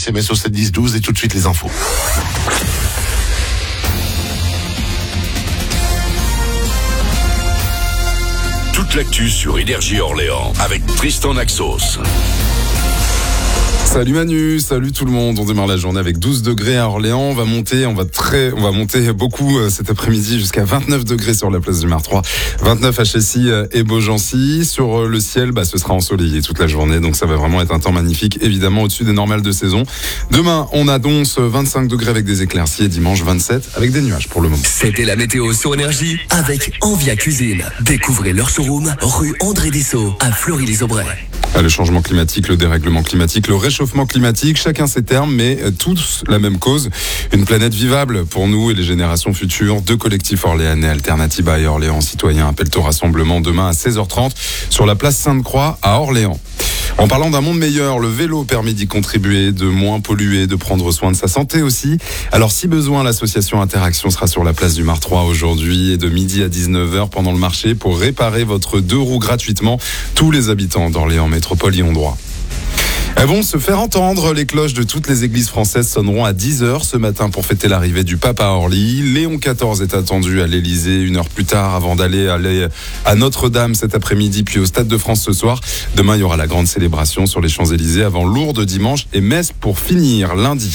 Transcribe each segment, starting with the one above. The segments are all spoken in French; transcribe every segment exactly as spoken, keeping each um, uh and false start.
S M S au sept dix douze et tout de suite les infos. Toute l'actu sur Énergie Orléans avec Tristan Naxos. Salut Manu, salut tout le monde. On démarre la journée avec douze degrés à Orléans. On va monter, on va très, on va monter beaucoup euh, cet après-midi jusqu'à vingt-neuf degrés sur la place du Martroi, vingt-neuf à Chessy euh, et Beaugency. Sur euh, le ciel, bah, ce sera ensoleillé toute la journée, donc ça va vraiment être un temps magnifique, évidemment au-dessus des normales de saison. Demain, on annonce vingt-cinq degrés avec des éclaircies et dimanche vingt-sept avec des nuages pour le moment. C'était la météo sur Énergie avec Envia Cuisine. Découvrez leur showroom rue André Dessau à Fleury-les-Aubrais. Le changement climatique, le dérèglement climatique, le réchauffement climatique, chacun ses termes, mais tous la même cause. Une planète vivable pour nous et les générations futures. Deux collectifs orléanais, Alternativa et Orléans Citoyens, appellent au rassemblement demain à seize heures trente sur la place Sainte-Croix à Orléans. En parlant d'un monde meilleur, le vélo permet d'y contribuer, de moins polluer, de prendre soin de sa santé aussi. Alors si besoin, l'association Interaction sera sur la place du Martroi aujourd'hui et de midi à dix-neuf heures pendant le marché pour réparer votre deux roues gratuitement. Tous les habitants d'Orléans Métropole y ont droit. Elles vont se faire entendre. Les cloches de toutes les églises françaises sonneront à dix heures ce matin pour fêter l'arrivée du pape à Orly. Léon quatorze est attendu à l'Élysée une heure plus tard avant d'aller aller à Notre-Dame cet après-midi puis au Stade de France ce soir. Demain, il y aura la grande célébration sur les Champs-Élysées avant Lourdes dimanche et Metz pour finir lundi.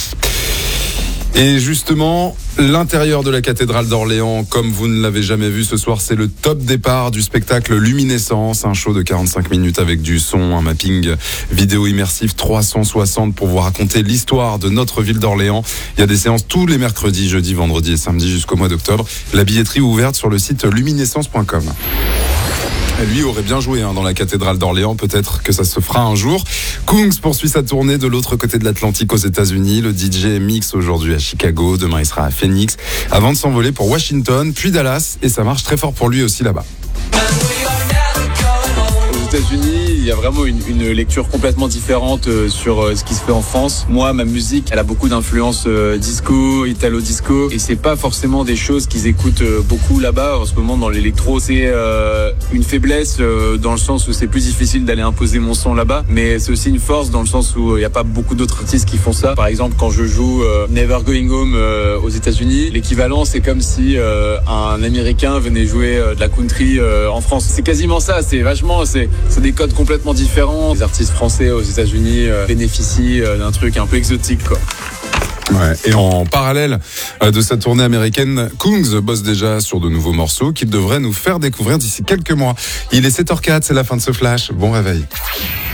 Et justement, l'intérieur de la cathédrale d'Orléans, comme vous ne l'avez jamais vu ce soir, c'est le top départ du spectacle Luminescence, un show de quarante-cinq minutes avec du son, un mapping vidéo immersif trois cent soixante pour vous raconter l'histoire de notre ville d'Orléans. Il y a des séances tous les mercredis, jeudis, vendredis et samedis jusqu'au mois d'octobre. La billetterie est ouverte sur le site luminescence point com. Lui aurait bien joué hein, dans la cathédrale d'Orléans, peut-être que ça se fera un jour. Kungs poursuit sa tournée de l'autre côté de l'Atlantique aux États-Unis. Le D J mixe aujourd'hui à Chicago, demain il sera à Phoenix, avant de s'envoler pour Washington, puis Dallas, et ça marche très fort pour lui aussi là-bas. Aux États-Unis, il y a vraiment une, une lecture complètement différente euh, sur euh, ce qui se fait en France. Moi, ma musique, elle a beaucoup d'influence euh, disco, italo-disco, et c'est pas forcément des choses qu'ils écoutent euh, beaucoup là-bas. En ce moment, dans l'électro, c'est euh, une faiblesse euh, dans le sens où c'est plus difficile d'aller imposer mon son là-bas, mais c'est aussi une force dans le sens où il n'y a pas beaucoup d'autres artistes qui font ça. Par exemple, quand je joue euh, Never Going Home euh, aux États-Unis, l'équivalent, c'est comme si euh, un Américain venait jouer euh, de la country euh, en France. C'est quasiment ça. C'est vachement, c'est, c'est des codes complètement différents. Les artistes français aux États-Unis euh, bénéficient euh, d'un truc un peu exotique, quoi. Ouais. Et en parallèle euh, de sa tournée américaine, Kungs bosse déjà sur de nouveaux morceaux qu'il devrait nous faire découvrir d'ici quelques mois. Il est sept heures zéro quatre, c'est la fin de ce flash. Bon réveil.